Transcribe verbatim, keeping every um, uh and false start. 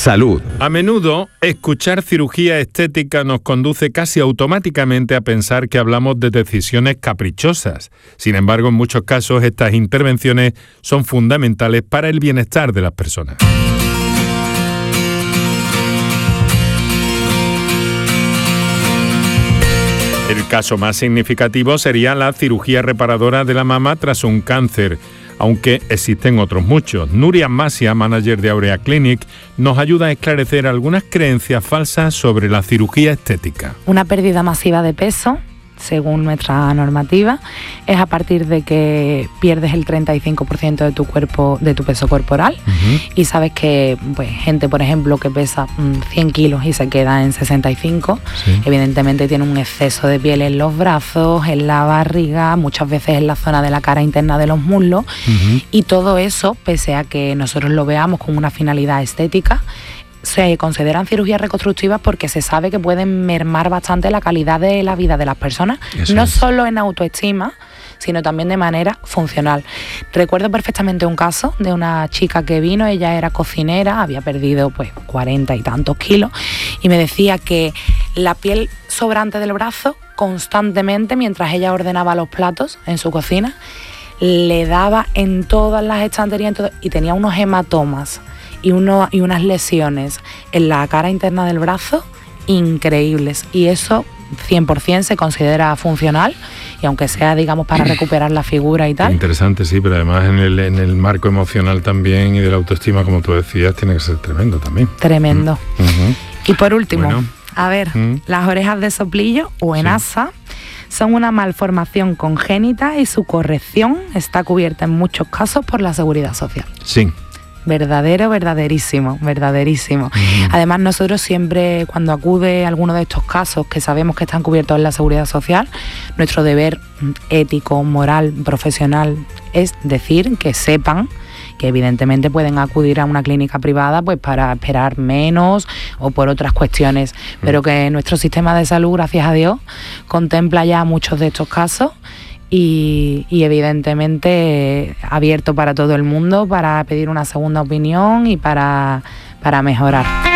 Salud. A menudo, escuchar cirugía estética nos conduce casi automáticamente a pensar que hablamos de decisiones caprichosas. Sin embargo, en muchos casos, estas intervenciones son fundamentales para el bienestar de las personas. El caso más significativo sería la cirugía reparadora de la mama tras un cáncer, aunque existen otros muchos. Nuria Masia, manager de Aurea Clinic, nos ayuda a esclarecer algunas creencias falsas sobre la cirugía estética. Una pérdida masiva de peso, según nuestra normativa, es a partir de que pierdes el treinta y cinco por ciento de tu cuerpo, de tu peso corporal, uh-huh. y sabes que pues, gente, por ejemplo, que pesa cien kilos y se queda en sesenta y cinco, sí. evidentemente tiene un exceso de piel en los brazos, en la barriga, muchas veces en la zona de la cara interna de los muslos, uh-huh. y todo eso, pese a que nosotros lo veamos con una finalidad estética, se consideran cirugías reconstructivas porque se sabe que pueden mermar bastante la calidad de la vida de las personas, Eso no es. solo en autoestima, sino también de manera funcional. Recuerdo perfectamente un caso de una chica que vino, ella era cocinera, había perdido pues cuarenta y tantos kilos, y me decía que la piel sobrante del brazo, constantemente, mientras ella ordenaba los platos en su cocina, le daba en todas las estanterías en todo, y tenía unos hematomas y, uno, y unas lesiones en la cara interna del brazo increíbles, y eso cien por ciento se considera funcional, y aunque sea, digamos, para recuperar la figura y tal. Interesante, sí, pero además en el, en el marco emocional también y de la autoestima, como tú decías, tiene que ser tremendo también. Tremendo. Mm. Uh-huh. Y por último, bueno, a ver, mm. las orejas de soplillo o enasa sí. son una malformación congénita y su corrección está cubierta en muchos casos por la Seguridad Social. Sí. Verdadero, verdaderísimo, verdaderísimo. Uh-huh. Además, nosotros siempre, cuando acude a alguno de estos casos que sabemos que están cubiertos en la Seguridad Social, nuestro deber ético, moral, profesional es decir que sepan que evidentemente pueden acudir a una clínica privada pues para esperar menos o por otras cuestiones, uh-huh. pero que nuestro sistema de salud, gracias a Dios, contempla ya muchos de estos casos. Y, y evidentemente eh, abierto para todo el mundo, para pedir una segunda opinión y para, para mejorar.